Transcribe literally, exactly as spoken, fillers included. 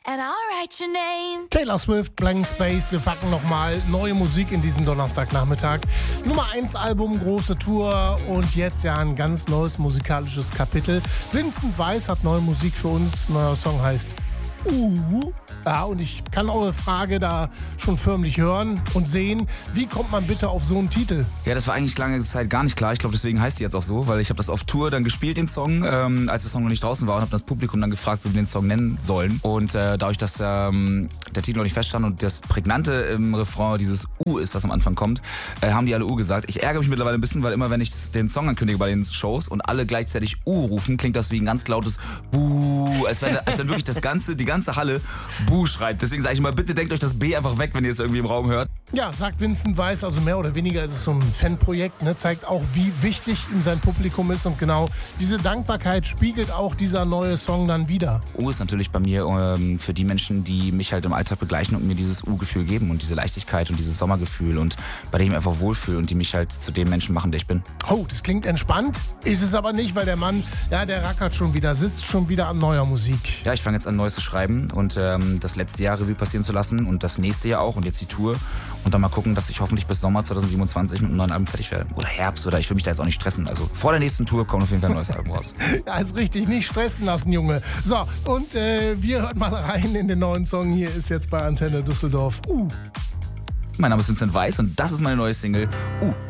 and I'll write your name. Taylor Swift, Blank Space. Wir packen nochmal neue Musik in diesen Donnerstagnachmittag. Nummer eins Album, große Tour und jetzt ja ein ganz neues musikalisches Kapitel. Vincent Weiss hat neue Musik für uns. Neuer Song heißt Uh. Ja, und ich kann eure Frage da schon förmlich hören und sehen. Wie kommt man bitte auf so einen Titel? Ja, das war eigentlich lange Zeit gar nicht klar. Ich glaube, deswegen heißt die jetzt auch so, weil ich habe das auf Tour dann gespielt, den Song, ähm, als der Song noch nicht draußen war und habe das Publikum dann gefragt, wie wir den Song nennen sollen. Und äh, dadurch, dass ähm, der Titel noch nicht feststand und das Prägnante im Refrain dieses U ist, was am Anfang kommt, äh, haben die alle U gesagt. Ich ärgere mich mittlerweile ein bisschen, weil immer, wenn ich den Song ankündige bei den Shows und alle gleichzeitig U rufen, klingt das wie ein ganz lautes Buh, als wenn, als wenn wirklich das ganze, die ganze Halle Buh schreit. Deswegen sage ich immer, bitte denkt euch das B einfach weg, wenn ihr es irgendwie im Raum hört. Ja, sagt Vincent Weiss, also mehr oder weniger ist es so ein Fanprojekt, ne? Zeigt auch, wie wichtig ihm sein Publikum ist und genau diese Dankbarkeit spiegelt auch dieser neue Song dann wieder. U ist natürlich bei mir ähm, für die Menschen, die mich halt im Alltag begleichen und mir dieses U-Gefühl geben und diese Leichtigkeit und dieses Sommergefühl und bei dem ich mich einfach wohlfühle und die mich halt zu dem Menschen machen, der ich bin. Oh, das klingt entspannt, ist es aber nicht, weil der Mann, ja, der rackert schon wieder, sitzt schon wieder an neuer Musik. Ja, ich fange jetzt an, Neues zu schreiben und ähm, das letzte Jahr Revue passieren zu lassen und das nächste Jahr auch und jetzt die Tour und dann mal gucken, dass ich hoffentlich bis Sommer zwanzig siebenundzwanzig mit einem neuen Album fertig werde. Oder Herbst oder ich will mich da jetzt auch nicht stressen. Also vor der nächsten Tour kommt auf jeden Fall ein neues Album raus. Ja, ist richtig, nicht stressen lassen, Junge. So, und äh, wir hören mal rein in den neuen Song. Hier ist jetzt bei Antenne Düsseldorf. Uh. Mein Name ist Vincent Weiss und das ist meine neue Single Uh.